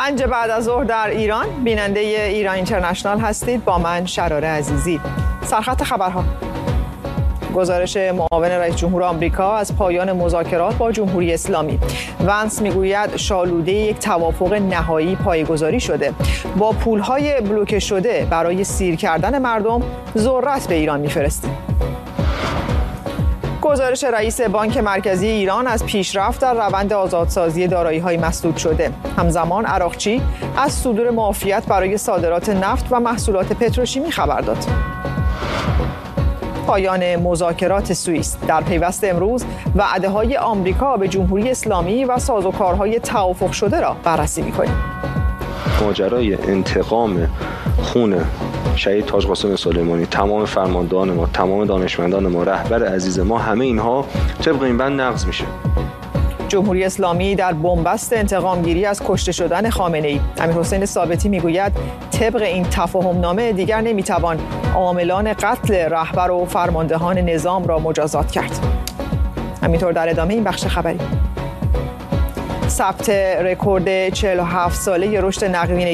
پنج بعد از ظهر در ایران، بیننده ایران اینترنشنال هستید با من شراره عزیزی. سرخط خبرها. گزارش معاون رئیس جمهور آمریکا از پایان مذاکرات با جمهوری اسلامی. ونس میگوید شالوده یک توافق نهایی پایه‌گذاری شده. با پولهای بلوکه شده برای سیر کردن مردم ذرت به ایران میفرستیم. گزارش رئیس بانک مرکزی ایران از پیشرفت در روند آزادسازی دارایی‌های مسدود شده. همزمان عراقچی از صدور معافیت برای صادرات نفت و محصولات پتروشیمی خبر داد. پایان مذاکرات سوئیس. در پیوست امروز وعده‌های آمریکا به جمهوری اسلامی و سازوکارهای توافق شده را بررسی می‌کنیم. ماجرای انتقام خون شهید تاج قاسم سلیمانی، تمام فرماندهان ما، تمام دانشمندان ما، رهبر عزیز ما، همه اینها طبق این بند نقض میشه. جمهوری اسلامی در بنبست انتقامگیری از کشته شدن خامنه‌ای. امیرحسین ثابتی میگوید طبق این تفاهم نامه دیگر نمیتوان عاملان قتل رهبر و فرماندهان نظام را مجازات کرد. همینطور در ادامه این بخش خبری ثبت رکورد 47 ساله رشد نقدینگی